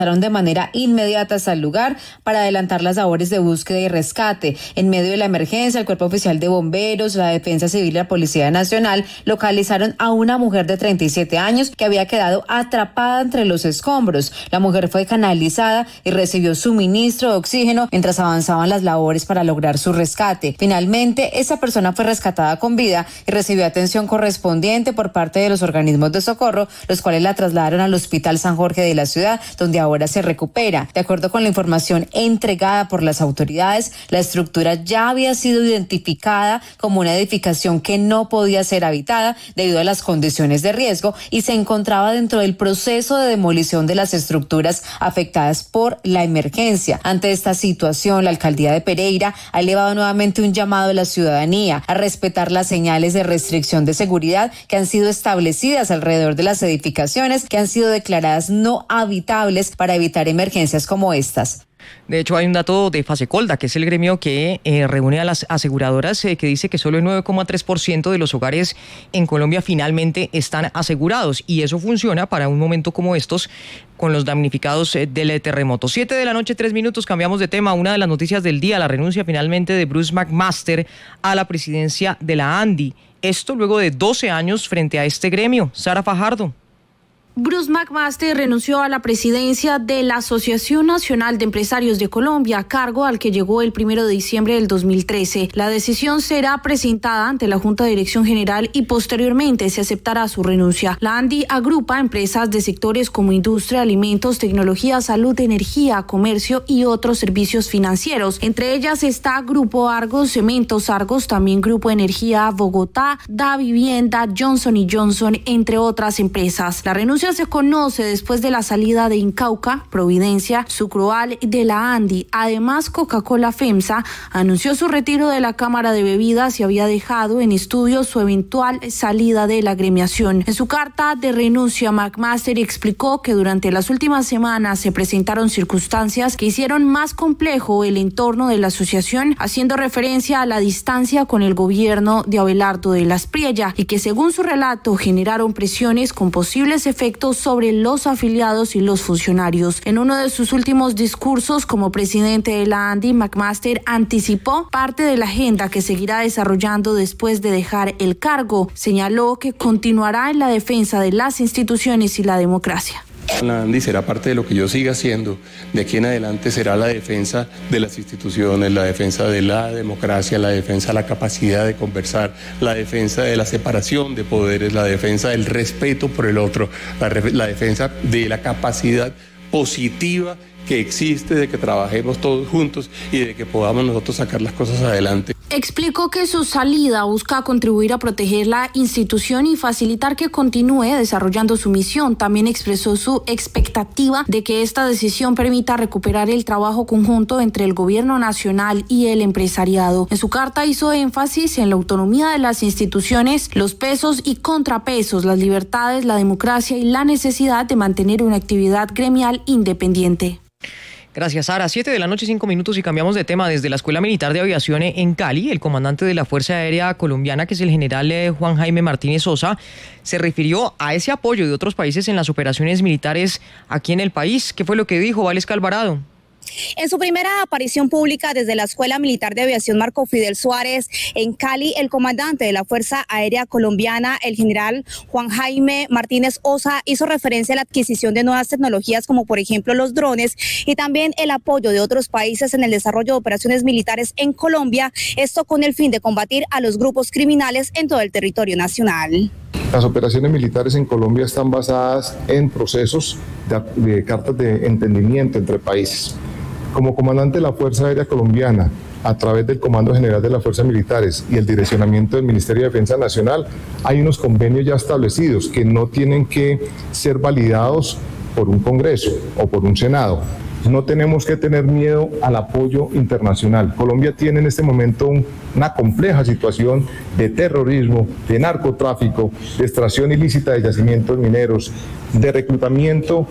de manera inmediata hasta el lugar para adelantar las labores de búsqueda y rescate. En medio de la emergencia, el Cuerpo Oficial de Bomberos, la Defensa Civil y la Policía Nacional localizaron a una mujer de 37 años que había quedado atrapada entre los escombros. La mujer fue canalizada y recibió suministro de oxígeno mientras avanzaban las labores para lograr su rescate. Finalmente, esa persona fue rescatada con vida y recibió atención correspondiente por parte de los organismos de socorro, los cuales la trasladaron al Hospital San Jorge de la ciudad, donde ahora se recupera. De acuerdo con la información entregada por las autoridades, la estructura ya había sido identificada como una edificación que no podía ser habitada debido a las condiciones de riesgo y se encontraba dentro del proceso de demolición de las estructuras afectadas por la emergencia. Ante esta situación, la alcaldía de Pereira ha elevado nuevamente un llamado a la ciudadanía a respetar las señales de restricción de seguridad que han sido establecidas alrededor de las edificaciones que han sido declaradas no habitables para evitar emergencias como estas. De hecho, hay un dato de Fasecolda, que es el gremio que reúne a las aseguradoras, que dice que solo el 9,3% de los hogares en Colombia finalmente están asegurados, y eso funciona para un momento como estos con los damnificados del terremoto. 7:00 p.m, 3 cambiamos de tema. Una de las noticias del día, la renuncia finalmente de Bruce McMaster a la presidencia de la ANDI. Esto luego de 12 años frente a este gremio. Sara Fajardo. Bruce McMaster renunció a la presidencia de la Asociación Nacional de Empresarios de Colombia, cargo al que llegó el 1 de diciembre del 2013. La decisión será presentada ante la Junta de Dirección General y posteriormente se aceptará su renuncia. La ANDI agrupa empresas de sectores como industria, alimentos, tecnología, salud, energía, comercio y otros servicios financieros. Entre ellas está Grupo Argos, Cementos Argos, también Grupo Energía Bogotá, Da Vivienda, Johnson & Johnson, entre otras empresas. La renuncia se conoce después de la salida de Incauca, Providencia, Sucroal de la ANDI. Además, Coca-Cola FEMSA anunció su retiro de la Cámara de Bebidas y había dejado en estudio su eventual salida de la agremiación. En su carta de renuncia, McMaster explicó que durante las últimas semanas se presentaron circunstancias que hicieron más complejo el entorno de la asociación, haciendo referencia a la distancia con el gobierno de Abelardo de la Espriella, y que según su relato generaron presiones con posibles efectos sobre los afiliados y los funcionarios. En uno de sus últimos discursos como presidente de la ANDI, McMaster anticipó parte de la agenda que seguirá desarrollando después de dejar el cargo. Señaló que continuará en la defensa de las instituciones y la democracia. La ANDI será parte de lo que yo siga haciendo. De aquí en adelante será la defensa de las instituciones, la defensa de la democracia, la defensa de la capacidad de conversar, la defensa de la separación de poderes, la defensa del respeto por el otro, la defensa de la capacidad positiva que existe, de que trabajemos todos juntos y de que podamos nosotros sacar las cosas adelante. Explicó que su salida busca contribuir a proteger la institución y facilitar que continúe desarrollando su misión. También expresó su expectativa de que esta decisión permita recuperar el trabajo conjunto entre el gobierno nacional y el empresariado. En su carta hizo énfasis en la autonomía de las instituciones, los pesos y contrapesos, las libertades, la democracia y la necesidad de mantener una actividad gremial independiente. Gracias, Sara. 7:00 p.m, y cambiamos de tema. Desde la Escuela Militar de Aviación en Cali, el comandante de la Fuerza Aérea Colombiana, que es el general Juan Jaime Martínez Sosa, se refirió a ese apoyo de otros países en las operaciones militares aquí en el país. ¿Qué fue lo que dijo Valesca Alvarado? En su primera aparición pública desde la Escuela Militar de Aviación Marco Fidel Suárez en Cali, el comandante de la Fuerza Aérea Colombiana, el general Juan Jaime Martínez Sosa, hizo referencia a la adquisición de nuevas tecnologías como por ejemplo los drones y también el apoyo de otros países en el desarrollo de operaciones militares en Colombia, esto con el fin de combatir a los grupos criminales en todo el territorio nacional. Las operaciones militares en Colombia están basadas en procesos de cartas de entendimiento entre países. Como comandante de la Fuerza Aérea Colombiana, a través del Comando General de las Fuerzas Militares y el direccionamiento del Ministerio de Defensa Nacional, hay unos convenios ya establecidos que no tienen que ser validados por un Congreso o por un Senado. No tenemos que tener miedo al apoyo internacional. Colombia tiene en este momento una compleja situación de terrorismo, de narcotráfico, de extracción ilícita de yacimientos mineros, de reclutamiento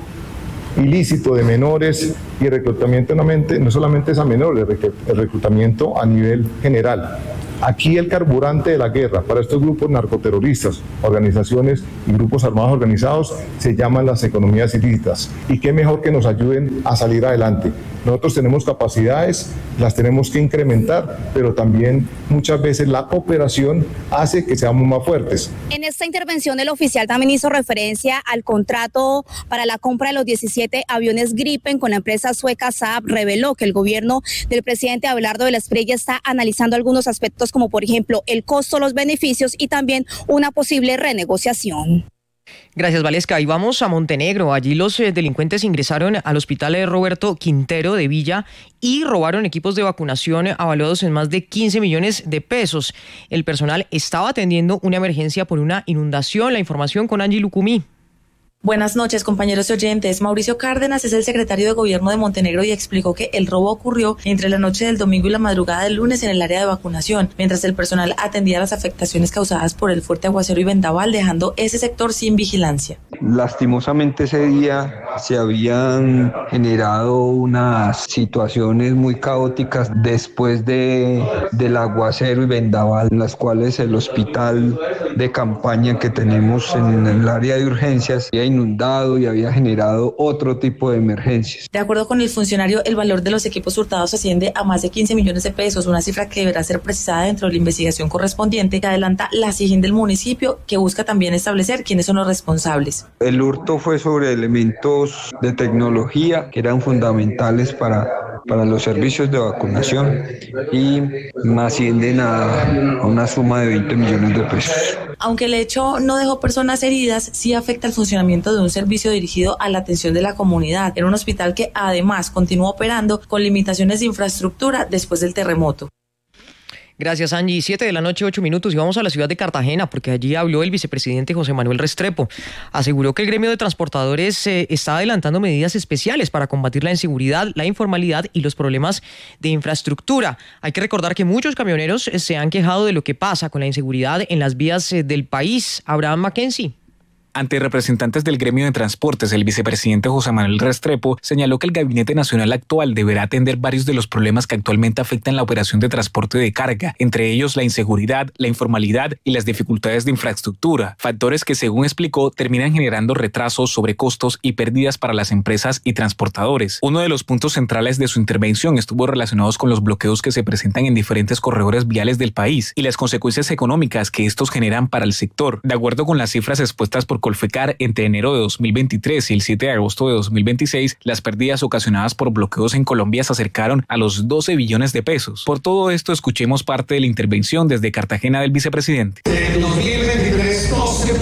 ilícito de menores y reclutamiento no solamente es a menores, el reclutamiento a nivel general. Aquí el carburante de la guerra para estos grupos narcoterroristas, organizaciones y grupos armados organizados se llaman las economías ilícitas. Y qué mejor que nos ayuden a salir adelante. Nosotros tenemos capacidades, las tenemos que incrementar, pero también muchas veces la cooperación hace que seamos más fuertes. En esta intervención el oficial también hizo referencia al contrato para la compra de los 17 aviones Gripen con la empresa sueca Saab. Reveló que el gobierno del presidente Abelardo de la Espriella está analizando algunos aspectos como por ejemplo el costo, los beneficios y también una posible renegociación. Gracias, Valesca. Y vamos a Montenegro. Allí los delincuentes ingresaron al hospital de Roberto Quintero de Villa y robaron equipos de vacunación avaluados en más de 15 millones de pesos. El personal estaba atendiendo una emergencia por una inundación. La información con Angie Lucumí. Buenas noches, compañeros y oyentes. Mauricio Cárdenas es el secretario de Gobierno de Montenegro y explicó que el robo ocurrió entre la noche del domingo y la madrugada del lunes en el área de vacunación, mientras el personal atendía las afectaciones causadas por el fuerte aguacero y vendaval, dejando ese sector sin vigilancia. Lastimosamente ese día se habían generado unas situaciones muy caóticas después del aguacero y vendaval, en las cuales el hospital de campaña que tenemos en el área de urgencias había inundado y había generado otro tipo de emergencias. De acuerdo con el funcionario, el valor de los equipos hurtados asciende a más de 15 millones de pesos, una cifra que deberá ser precisada dentro de la investigación correspondiente que adelanta la SIJIN del municipio, que busca también establecer quiénes son los responsables. El hurto fue sobre elementos de tecnología que eran fundamentales para los servicios de vacunación y ascienden a una suma de 20 millones de pesos. Aunque el hecho no dejó personas heridas, sí afecta el funcionamiento de un servicio dirigido a la atención de la comunidad, en un hospital que además continúa operando con limitaciones de infraestructura después del terremoto. Gracias, Angie. 7:08 p.m. y vamos a la ciudad de Cartagena porque allí habló el vicepresidente José Manuel Restrepo. Aseguró que el gremio de transportadores está adelantando medidas especiales para combatir la inseguridad, la informalidad y los problemas de infraestructura. Hay que recordar que muchos camioneros se han quejado de lo que pasa con la inseguridad en las vías del país. Abraham Mackenzie. Ante representantes del gremio de transportes, el vicepresidente José Manuel Restrepo señaló que el Gabinete Nacional actual deberá atender varios de los problemas que actualmente afectan la operación de transporte de carga, entre ellos la inseguridad, la informalidad y las dificultades de infraestructura, factores que, según explicó, terminan generando retrasos, sobrecostos y pérdidas para las empresas y transportadores. Uno de los puntos centrales de su intervención estuvo relacionados con los bloqueos que se presentan en diferentes corredores viales del país y las consecuencias económicas que estos generan para el sector. De acuerdo con las cifras expuestas por Colfecar, entre enero de 2023 y el 7 de agosto de 2026, las pérdidas ocasionadas por bloqueos en Colombia se acercaron a los 12 billones de pesos. Por todo esto, escuchemos parte de la intervención desde Cartagena del vicepresidente. En 2023,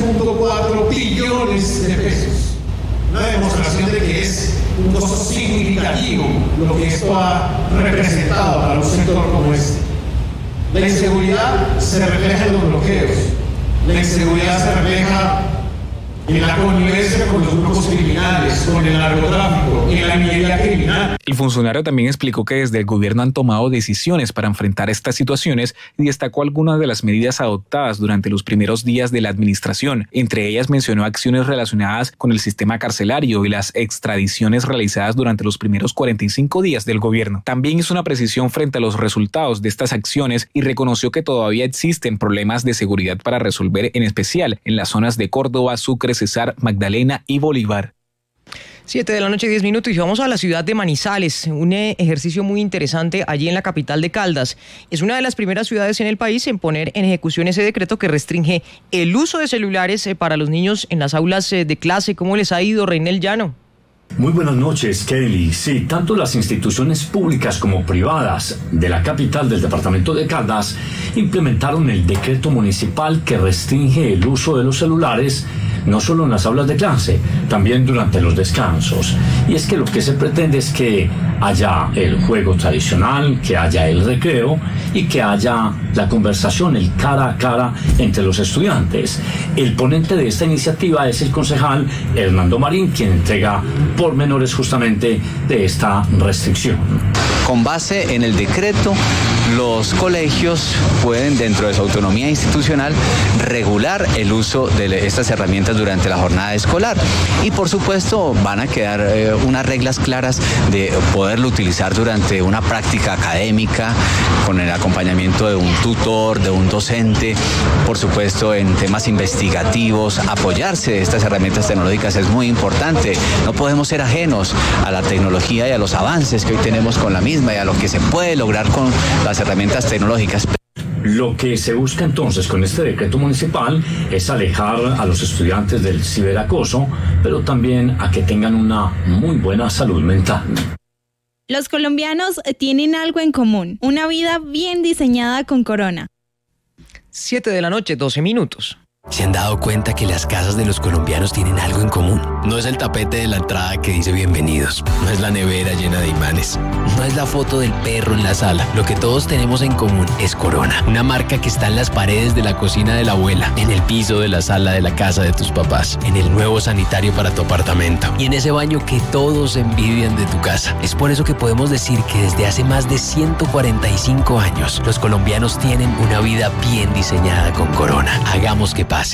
12.4 billones de pesos. Una demostración de que es un costo significativo lo que esto ha representado para un sector como este. La inseguridad se refleja en los bloqueos. La inseguridad se refleja en la connivencia con los grupos criminales, con el narcotráfico, en la minería criminal. El funcionario también explicó que desde el gobierno han tomado decisiones para enfrentar estas situaciones y destacó algunas de las medidas adoptadas durante los primeros días de la administración. Entre ellas mencionó acciones relacionadas con el sistema carcelario y las extradiciones realizadas durante los primeros 45 días del gobierno. También hizo una precisión frente a los resultados de estas acciones y reconoció que todavía existen problemas de seguridad para resolver, en especial en las zonas de Córdoba, Sucre, Cesar, Magdalena y Bolívar. 7:10 p.m. y vamos a la ciudad de Manizales, un ejercicio muy interesante allí en la capital de Caldas. Es una de las primeras ciudades en el país en poner en ejecución ese decreto que restringe el uso de celulares para los niños en las aulas de clase. ¿Cómo les ha ido, Reinel Llano? Muy buenas noches, Kelly. Sí, tanto las instituciones públicas como privadas de la capital del departamento de Caldas implementaron el decreto municipal que restringe el uso de los celulares no solo en las aulas de clase, también durante los descansos. Y es que lo que se pretende es que haya el juego tradicional, que haya el recreo y que haya la conversación, el cara a cara entre los estudiantes. El ponente de esta iniciativa es el concejal Hernando Marín, quien entrega pormenores justamente de esta restricción. Con base en el decreto, los colegios pueden, dentro de su autonomía institucional, regular el uso de estas herramientas durante la jornada escolar. Y por supuesto van a quedar unas reglas claras de poderlo utilizar durante una práctica académica con el acompañamiento de un tutor, de un docente, por supuesto en temas investigativos. Apoyarse de estas herramientas tecnológicas es muy importante. No podemos ser ajenos a la tecnología y a los avances que hoy tenemos con la misma y a lo que se puede lograr con las herramientas tecnológicas. Lo que se busca entonces con este decreto municipal es alejar a los estudiantes del ciberacoso, pero también a que tengan una muy buena salud mental. Los colombianos tienen algo en común, una vida bien diseñada con Corona. 7:00 p.m, 12 minutos. ¿Se han dado cuenta que las casas de los colombianos tienen algo en común? No es el tapete de la entrada que dice bienvenidos, no es la nevera llena de imanes, no es la foto del perro en la sala. Lo que todos tenemos en común es Corona, una marca que está en las paredes de la cocina de la abuela, en el piso de la sala de la casa de tus papás, en el nuevo sanitario para tu apartamento y en ese baño que todos envidian de tu casa. Es por eso que podemos decir que desde hace más de 145 años, los colombianos tienen una vida bien diseñada con Corona. Hagamos que pase.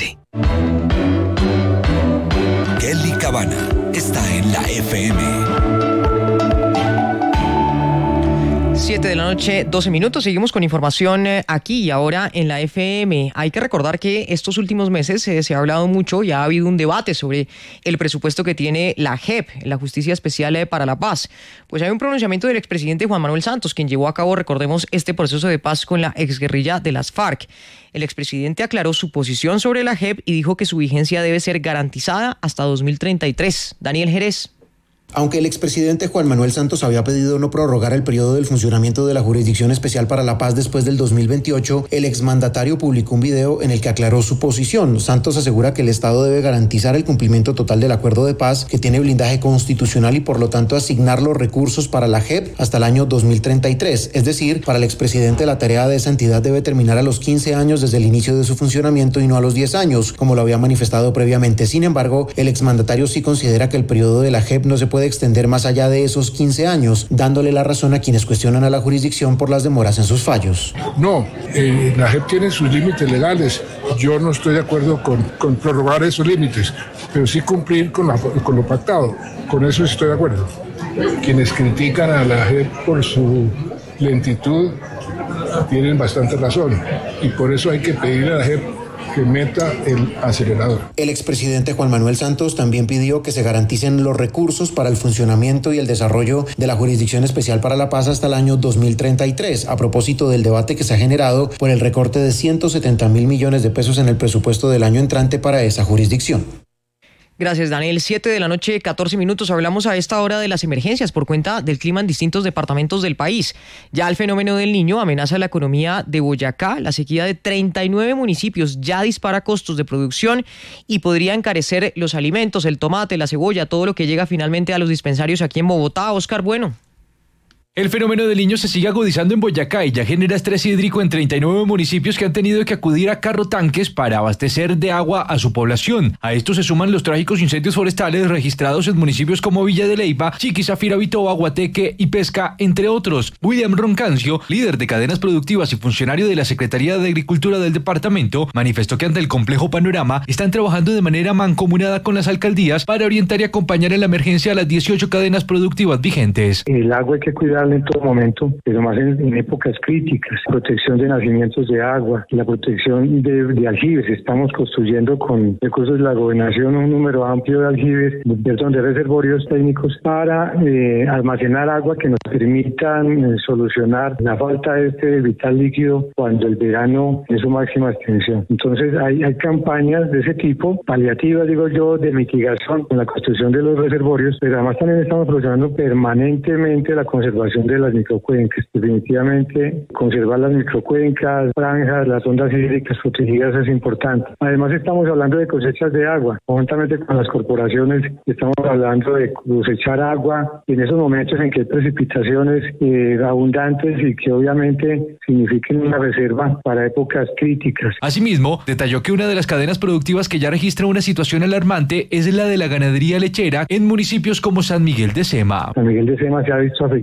Kelly Cabana está en la FM. 7:00 p.m, 12 minutos. Seguimos con información aquí y ahora en la FM. Hay que recordar que estos últimos meses se ha hablado mucho y ha habido un debate sobre el presupuesto que tiene la JEP, la Justicia Especial para la Paz. Pues hay un pronunciamiento del expresidente Juan Manuel Santos, quien llevó a cabo, recordemos, este proceso de paz con la exguerrilla de las FARC. El expresidente aclaró su posición sobre la JEP y dijo que su vigencia debe ser garantizada hasta 2033. Daniel Jerez. Aunque el expresidente Juan Manuel Santos había pedido no prorrogar el periodo del funcionamiento de la Jurisdicción Especial para la Paz después del 2028, el exmandatario publicó un video en el que aclaró su posición. Santos asegura que el Estado debe garantizar el cumplimiento total del acuerdo de paz, que tiene blindaje constitucional y por lo tanto asignar los recursos para la JEP hasta el año 2033. Es decir, para el expresidente la tarea de esa entidad debe terminar a los 15 años desde el inicio de su funcionamiento y no a los 10 años, como lo había manifestado previamente. Sin embargo, el exmandatario sí considera que el periodo de la JEP no se puede extender más allá de esos 15 años, dándole la razón a quienes cuestionan a la jurisdicción por las demoras en sus fallos. No, la JEP tiene sus límites legales. Yo no estoy de acuerdo con prorrogar esos límites, pero sí cumplir con lo pactado. Con eso estoy de acuerdo. Quienes critican a la JEP por su lentitud tienen bastante razón y por eso hay que pedirle a la JEP que meta el acelerador. El expresidente Juan Manuel Santos también pidió que se garanticen los recursos para el funcionamiento y el desarrollo de la Jurisdicción Especial para la Paz hasta el año 2033, a propósito del debate que se ha generado por el recorte de 170.000 millones de pesos en el presupuesto del año entrante para esa jurisdicción. Gracias, Daniel. 7:00 p.m, 14 minutos. Hablamos a esta hora de las emergencias por cuenta del clima en distintos departamentos del país. Ya el fenómeno del Niño amenaza la economía de Boyacá. La sequía de 39 municipios ya dispara costos de producción y podría encarecer los alimentos, el tomate, la cebolla, todo lo que llega finalmente a los dispensarios aquí en Bogotá. Oscar Bueno. El fenómeno del Niño se sigue agudizando en Boyacá y ya genera estrés hídrico en 39 municipios que han tenido que acudir a carrotanques para abastecer de agua a su población. A esto se suman los trágicos incendios forestales registrados en municipios como Villa de Leyva, Chiquizafira, Vitoa, Guateque y Pesca, entre otros. William Roncancio, líder de cadenas productivas y funcionario de la Secretaría de Agricultura del departamento, manifestó que ante el complejo panorama están trabajando de manera mancomunada con las alcaldías para orientar y acompañar en la emergencia a las 18 cadenas productivas vigentes. El agua hay que cuidar en todo momento, pero más en épocas críticas. Protección de nacimientos de agua, la protección de aljibes. Estamos construyendo con recursos de la gobernación un número amplio de aljibes, de reservorios técnicos para almacenar agua que nos permitan solucionar la falta de este vital líquido cuando el verano es su máxima extensión. Entonces hay campañas de ese tipo, paliativas, digo yo, de mitigación con la construcción de los reservorios, pero además también estamos procesando permanentemente la conservación de las microcuencas. Definitivamente conservar las microcuencas, franjas, las ondas hídricas protegidas es importante. Además estamos hablando de cosechas de agua, conjuntamente con las corporaciones estamos hablando de cosechar agua en esos momentos en que hay precipitaciones abundantes y que obviamente signifiquen una reserva para épocas críticas. Asimismo, detalló que una de las cadenas productivas que ya registra una situación alarmante es la de la ganadería lechera en municipios como San Miguel de Sema. San Miguel de Sema se ha visto afectado fuertemente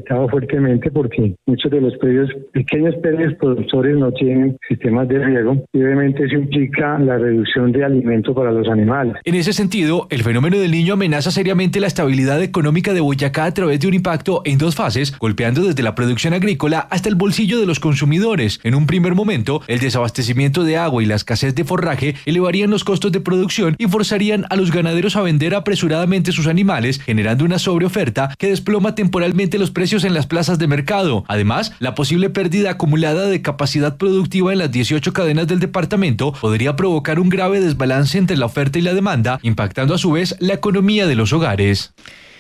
fuertemente porque muchos de los pequeños predios productores no tienen sistemas de riego y obviamente eso implica la reducción de alimento para los animales. En ese sentido, el fenómeno del Niño amenaza seriamente la estabilidad económica de Boyacá a través de un impacto en dos fases, golpeando desde la producción agrícola hasta el bolsillo de los consumidores. En un primer momento, el desabastecimiento de agua y la escasez de forraje elevarían los costos de producción y forzarían a los ganaderos a vender apresuradamente sus animales, generando una sobreoferta que desploma temporalmente los precios en las plazas de mercado. Además, la posible pérdida acumulada de capacidad productiva en las 18 cadenas del departamento podría provocar un grave desbalance entre la oferta y la demanda, impactando a su vez la economía de los hogares.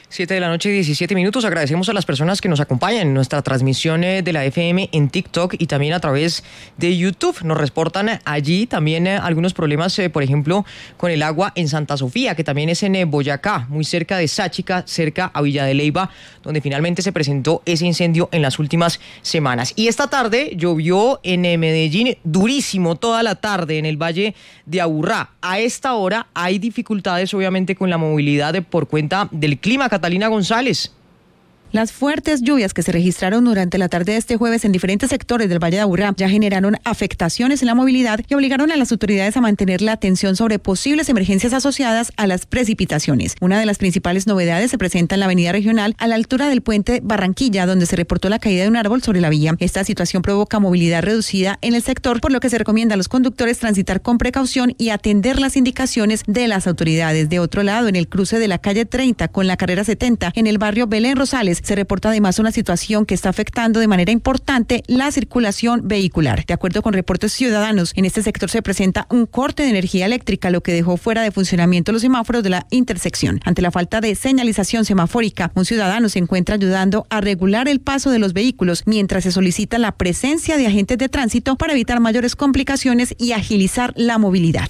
7:17 a.m. Agradecemos a las personas que nos acompañan en nuestra transmisión de la FM en TikTok y también a través de YouTube. Nos reportan allí también algunos problemas, por ejemplo, con el agua en Santa Sofía, que también es en Boyacá, muy cerca de Sáchica, cerca a Villa de Leyva, donde finalmente se presentó ese incendio en las últimas semanas. Y esta tarde llovió en Medellín durísimo toda la tarde en el Valle de Aburrá. A esta hora hay dificultades, obviamente, con la movilidad por cuenta del clima. Catalina González. Las fuertes lluvias que se registraron durante la tarde de este jueves en diferentes sectores del Valle de Aburrá ya generaron afectaciones en la movilidad y obligaron a las autoridades a mantener la atención sobre posibles emergencias asociadas a las precipitaciones. Una de las principales novedades se presenta en la avenida regional a la altura del puente Barranquilla, donde se reportó la caída de un árbol sobre la vía. Esta situación provoca movilidad reducida en el sector, por lo que se recomienda a los conductores transitar con precaución y atender las indicaciones de las autoridades. De otro lado, en el cruce de la calle 30 con la carrera 70, en el barrio Belén Rosales, se reporta además una situación que está afectando de manera importante la circulación vehicular. De acuerdo con reportes ciudadanos, en este sector se presenta un corte de energía eléctrica, lo que dejó fuera de funcionamiento los semáforos de la intersección. Ante la falta de señalización semafórica, un ciudadano se encuentra ayudando a regular el paso de los vehículos, mientras se solicita la presencia de agentes de tránsito para evitar mayores complicaciones y agilizar la movilidad.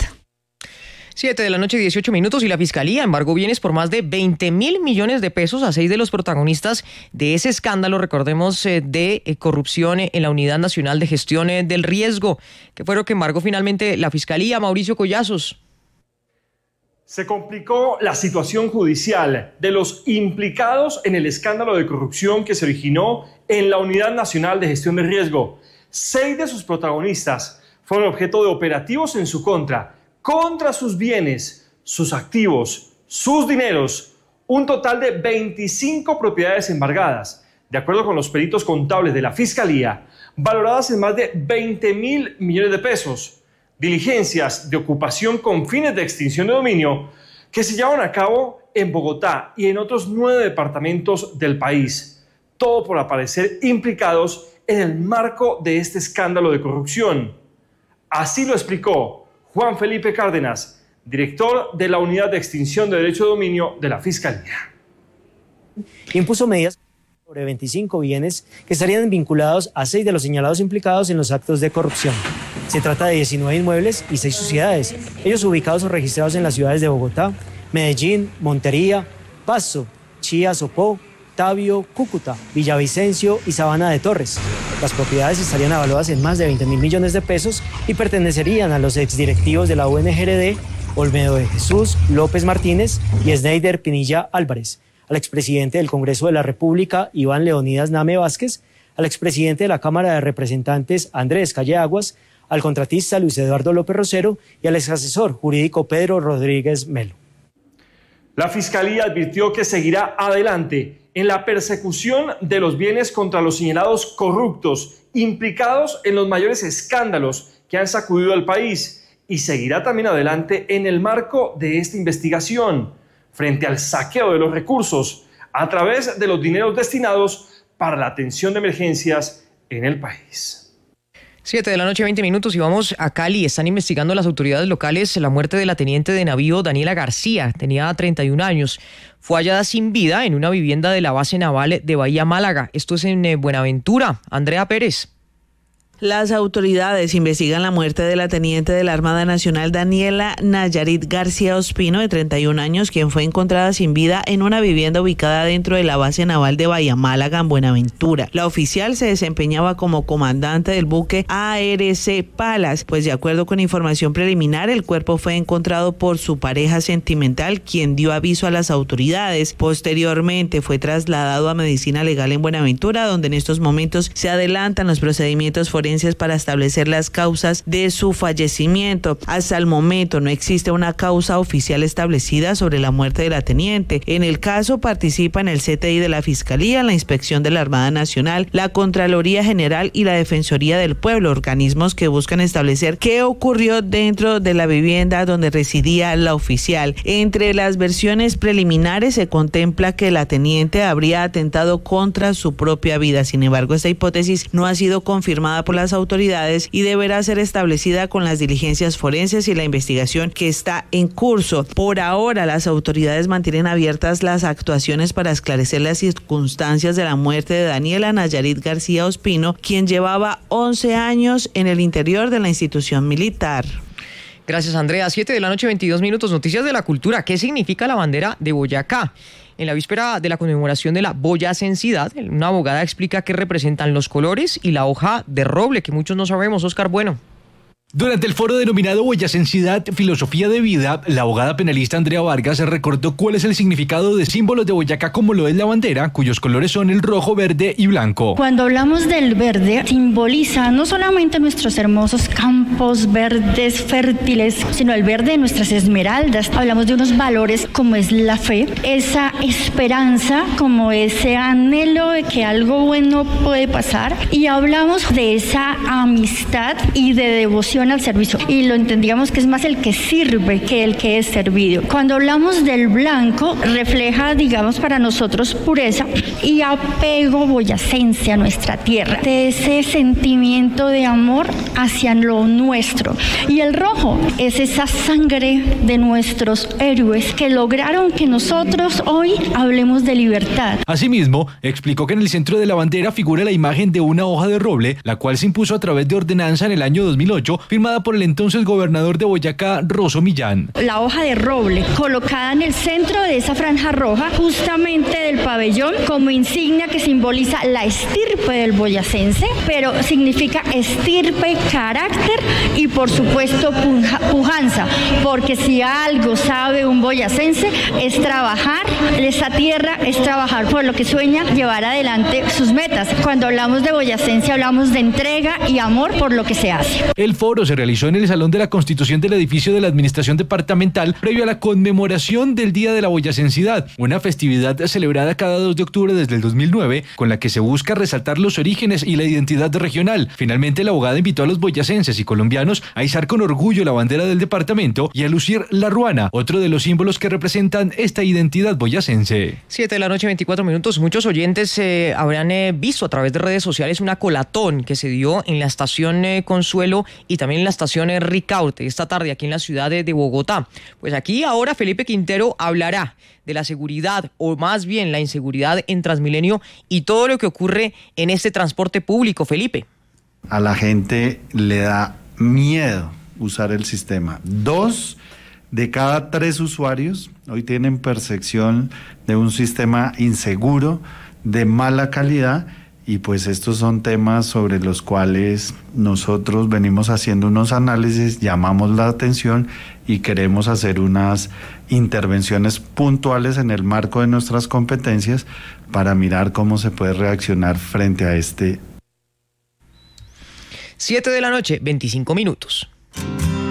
7:18 a.m. y la Fiscalía embargó bienes por más de 20.000 millones de pesos a 6 de los protagonistas de ese escándalo, recordemos, de corrupción en la Unidad Nacional de Gestión del Riesgo. ¿Qué fue lo que embargó finalmente la Fiscalía? Mauricio Collazos. Se complicó la situación judicial de los implicados en el escándalo de corrupción que se originó en la Unidad Nacional de Gestión del Riesgo. 6 de sus protagonistas fueron objeto de operativos en su contra sus bienes, sus activos, sus dineros, un total de 25 propiedades embargadas, de acuerdo con los peritos contables de la Fiscalía, valoradas en más de 20.000 millones de pesos, diligencias de ocupación con fines de extinción de dominio que se llevan a cabo en Bogotá y en otros 9 departamentos del país, todo por aparecer implicados en el marco de este escándalo de corrupción. Así lo explicó Juan Felipe Cárdenas, director de la Unidad de Extinción de Derecho de Dominio de la Fiscalía. Impuso medidas sobre 25 bienes que estarían vinculados a 6 de los señalados implicados en los actos de corrupción. Se trata de 19 inmuebles y 6 sociedades, ellos ubicados o registrados en las ciudades de Bogotá, Medellín, Montería, Pasto, Chía, Sopó, Tabio, Cúcuta, Villavicencio y Sabana de Torres. Las propiedades estarían avaluadas en más de 20.000 millones de pesos y pertenecerían a los exdirectivos de la UNGRD, Olmedo de Jesús, López Martínez y Sneider Pinilla Álvarez, al expresidente del Congreso de la República, Iván Leonidas Name Vázquez, al expresidente de la Cámara de Representantes, Andrés Calle Aguas, al contratista Luis Eduardo López Rosero y al exasesor jurídico Pedro Rodríguez Melo. La Fiscalía advirtió que seguirá adelante en la persecución de los bienes contra los señalados corruptos implicados en los mayores escándalos que han sacudido al país y seguirá también adelante en el marco de esta investigación frente al saqueo de los recursos a través de los dineros destinados para la atención de emergencias en el país. 7:20 a.m. y vamos a Cali. Están investigando las autoridades locales la muerte de la teniente de navío Daniela García. Tenía 31 años. Fue hallada sin vida en una vivienda de la base naval de Bahía Málaga. Esto es en Buenaventura. Andrea Pérez. Las autoridades investigan la muerte de la teniente de la Armada Nacional Daniela Nayarit García Ospino, de 31 años, quien fue encontrada sin vida en una vivienda ubicada dentro de la base naval de Bahía Málaga, en Buenaventura. La oficial se desempeñaba como comandante del buque ARC Palas, pues de acuerdo con información preliminar, el cuerpo fue encontrado por su pareja sentimental, quien dio aviso a las autoridades. Posteriormente fue trasladado a Medicina Legal en Buenaventura, donde en estos momentos se adelantan los procedimientos forenses para establecer las causas de su fallecimiento. Hasta el momento no existe una causa oficial establecida sobre la muerte de la teniente. En el caso participan el CTI de la Fiscalía, la Inspección de la Armada Nacional, la Contraloría General y la Defensoría del Pueblo, organismos que buscan establecer qué ocurrió dentro de la vivienda donde residía la oficial. Entre las versiones preliminares se contempla que la teniente habría atentado contra su propia vida. Sin embargo, esta hipótesis no ha sido confirmada por las autoridades y deberá ser establecida con las diligencias forenses y la investigación que está en curso. Por ahora, las autoridades mantienen abiertas las actuaciones para esclarecer las circunstancias de la muerte de Daniela Nayarit García Ospino, quien llevaba 11 años en el interior de la institución militar. Gracias, Andrea. 7:22 p.m, noticias de la cultura. ¿Qué significa la bandera de Boyacá? En la víspera de la conmemoración de la boyacensidad, una abogada explica qué representan los colores y la hoja de roble, que muchos no sabemos. Oscar Bueno. Durante el foro denominado Boyacensidad, Filosofía de Vida, la abogada penalista Andrea Vargas recordó cuál es el significado de símbolos de Boyacá, como lo es la bandera, cuyos colores son el rojo, verde y blanco. Cuando hablamos del verde, simboliza no solamente nuestros hermosos campos verdes fértiles, sino el verde de nuestras esmeraldas. Hablamos de unos valores como es la fe, esa esperanza, como ese anhelo de que algo bueno puede pasar, y hablamos de esa amistad y de devoción al servicio, y lo entendíamos que es más el que sirve que el que es servido. Cuando hablamos del blanco, refleja, digamos, para nosotros pureza y apego boyacense a nuestra tierra, de ese sentimiento de amor hacia lo nuestro. Y el rojo es esa sangre de nuestros héroes que lograron que nosotros hoy hablemos de libertad. Asimismo, explicó que en el centro de la bandera figura la imagen de una hoja de roble, la cual se impuso a través de ordenanza en el año 2008, firmada por el entonces gobernador de Boyacá, Rosso Millán. La hoja de roble colocada en el centro de esa franja roja, justamente del pabellón, como insignia que simboliza la estirpe del boyacense, pero significa estirpe, carácter y por supuesto pujanza, porque si algo sabe un boyacense es trabajar esa tierra, es trabajar por lo que sueña, llevar adelante sus metas. Cuando hablamos de boyacense hablamos de entrega y amor por lo que se hace. El foro se realizó en el Salón de la Constitución del edificio de la Administración Departamental previo a la conmemoración del Día de la Boyacensidad, una festividad celebrada cada 2 de octubre desde el 2009, con la que se busca resaltar los orígenes y la identidad regional. Finalmente, la abogada invitó a los boyacenses y colombianos a izar con orgullo la bandera del departamento y a lucir la ruana, otro de los símbolos que representan esta identidad boyacense. 7:24 p.m. Muchos oyentes habrán visto a través de redes sociales una colatón que se dio en la estación Consuelo y también en la estación Ricaurte esta tarde aquí en la ciudad de Bogotá. Pues aquí ahora Felipe Quintero hablará de la seguridad, o más bien la inseguridad en Transmilenio y todo lo que ocurre en este transporte público. Felipe. A la gente le da miedo usar el sistema. 2 de cada 3 usuarios hoy tienen percepción de un sistema inseguro, de mala calidad. Y pues estos son temas sobre los cuales nosotros venimos haciendo unos análisis, llamamos la atención y queremos hacer unas intervenciones puntuales en el marco de nuestras competencias para mirar cómo se puede reaccionar frente a este. 7:25 p.m.